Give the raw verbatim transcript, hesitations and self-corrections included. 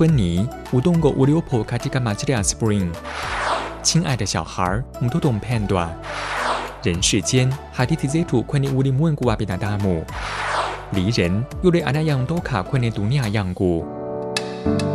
春年有懂过有老婆开始干嘛？这俩 Spring， 亲爱的小孩，唔都懂判断。人世间hadithi zetu kwenye ulimwengu wa binadamu， 离人又对阿那样多卡kwenye dunia yangu。